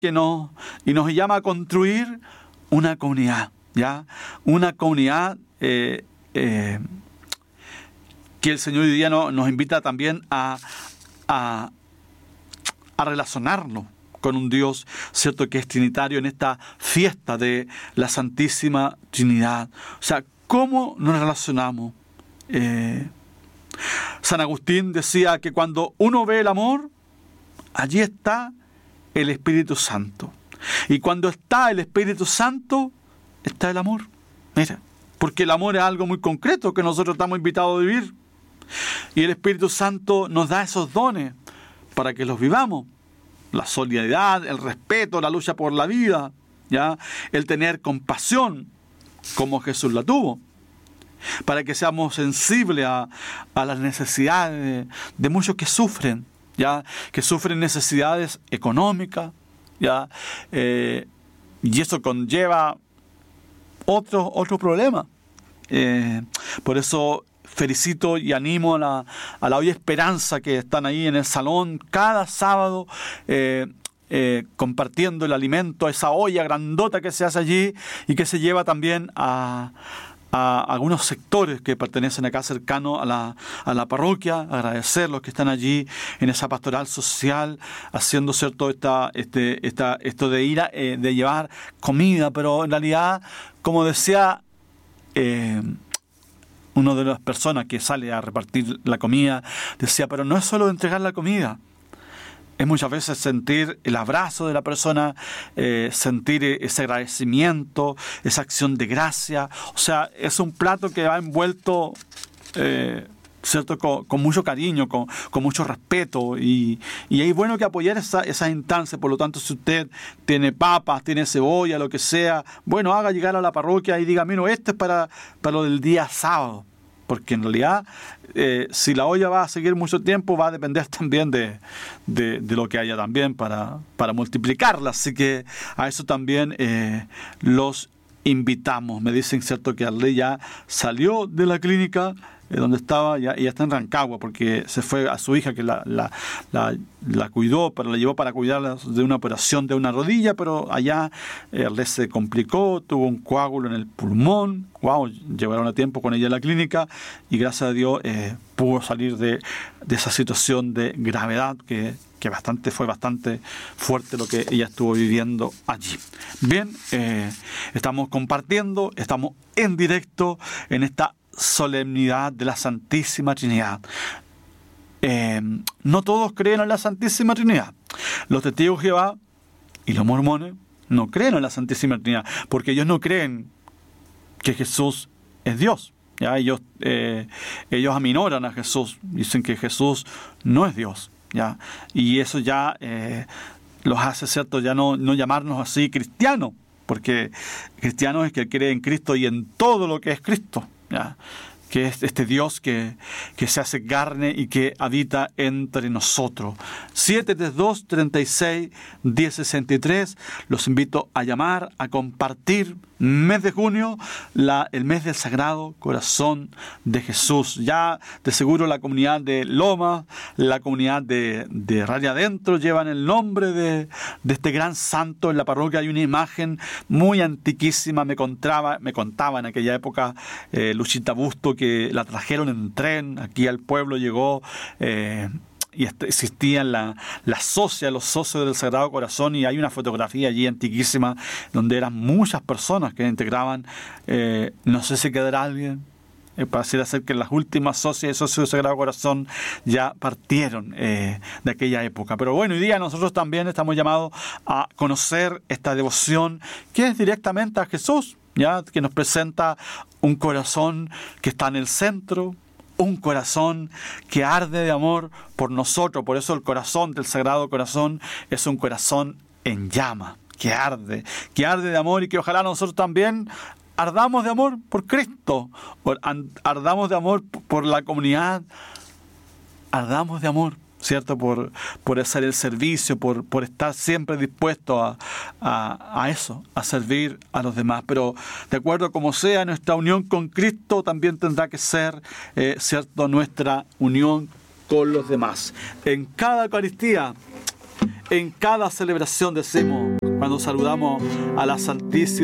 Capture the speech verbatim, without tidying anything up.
que nos, y nos llama a construir una comunidad, ¿ya? Una comunidad eh, eh, que el Señor hoy día no, nos invita también a, a, a relacionarnos con un Dios, ¿cierto?, que es trinitario en esta fiesta de la Santísima Trinidad. O sea, ¿cómo nos relacionamos? Eh, San Agustín decía que cuando uno ve el amor, allí está el Espíritu Santo. Y cuando está el Espíritu Santo, está el amor. Mira, porque el amor es algo muy concreto que nosotros estamos invitados a vivir. Y el Espíritu Santo nos da esos dones para que los vivamos. La solidaridad, el respeto, la lucha por la vida, ¿ya? El tener compasión, como Jesús la tuvo. Para que seamos sensibles a, a las necesidades de, de muchos que sufren, ¿ya? Que sufren necesidades económicas, ¿ya? Eh, y eso conlleva otro, otro problema. Eh, por eso felicito y animo a la, a la Hoy Esperanza que están ahí en el salón cada sábado eh, eh, compartiendo el alimento, esa olla grandota que se hace allí y que se lleva también a, a algunos sectores que pertenecen acá cercano a la, a la parroquia. Agradecer a los que están allí en esa pastoral social haciendo, cierto, esta, este, esta, esto de ir a, eh, de llevar comida, pero en realidad, como decía eh, una de las personas que sale a repartir la comida, decía, pero no es solo entregar la comida, es muchas veces sentir el abrazo de la persona, eh, sentir ese agradecimiento, esa acción de gracia. O sea, es un plato que va envuelto, eh, ¿cierto?, con, con mucho cariño, con, con mucho respeto, y, y es bueno que apoyar esa, esas instancias. Por lo tanto, si usted tiene papas, tiene cebolla, lo que sea, bueno, haga llegar a la parroquia y diga, mira, esto es para, para lo del día sábado, porque en realidad eh, si la olla va a seguir mucho tiempo, va a depender también de, de, de lo que haya también para, para multiplicarla. Así que a eso también eh, los invitamos. Me dicen, cierto, que Arley ya salió de la clínica eh, donde estaba, ya, ella está en Rancagua, porque se fue a su hija que la, la, la, la cuidó, pero la llevó para cuidarla de una operación de una rodilla, pero allá eh, Arley se complicó, tuvo un coágulo en el pulmón. Wow, llevaron a tiempo con ella a la clínica y gracias a Dios eh, pudo salir de, de esa situación de gravedad que, que bastante fue bastante fuerte lo que ella estuvo viviendo allí. Bien, eh, estamos compartiendo, estamos en directo en esta solemnidad de la Santísima Trinidad. Eh, no todos creen en la Santísima Trinidad. Los testigos de Jehová y los mormones no creen en la Santísima Trinidad porque ellos no creen que Jesús es Dios. ¿Ya? Ellos, eh, ellos aminoran a Jesús, dicen que Jesús no es Dios, ¿ya? Y eso ya eh, los hace, ¿cierto?, ya no, no llamarnos así cristianos, porque cristiano es que cree en Cristo y en todo lo que es Cristo, ¿ya? Que es este Dios que, que se hace carne y que habita entre nosotros. siete tres dos, tres seis, uno cero seis tres. Los invito a llamar, a compartir. Mes de junio, la, el mes del Sagrado Corazón de Jesús. Ya de seguro la comunidad de Loma, la comunidad de, de Radio Adentro llevan el nombre de, de este gran santo. En la parroquia hay una imagen muy antiquísima. Me contaba, me contaba en aquella época eh, Luchita Busto que la trajeron en tren. Aquí al pueblo llegó... Eh, y existían la, la socia, los socios del Sagrado Corazón, y hay una fotografía allí antiquísima donde eran muchas personas que integraban, eh, no sé si quedará alguien, eh, pareciera ser que las últimas socias y socios del Sagrado Corazón ya partieron eh, de aquella época. Pero bueno, hoy día nosotros también estamos llamados a conocer esta devoción que es directamente a Jesús, ya que nos presenta un corazón que está en el centro, un corazón que arde de amor por nosotros. Por eso el corazón del Sagrado Corazón es un corazón en llama, que arde, que arde de amor, y que ojalá nosotros también ardamos de amor por Cristo, ardamos de amor por la comunidad, ardamos de amor, ¿cierto?, por, por hacer el servicio, por, por estar siempre dispuesto a, a, a eso, a servir a los demás. Pero de acuerdo a como sea, nuestra unión con Cristo también tendrá que ser, eh, ¿cierto?, nuestra unión con los demás. En cada Eucaristía en cada celebración decimos, cuando saludamos a la Santísima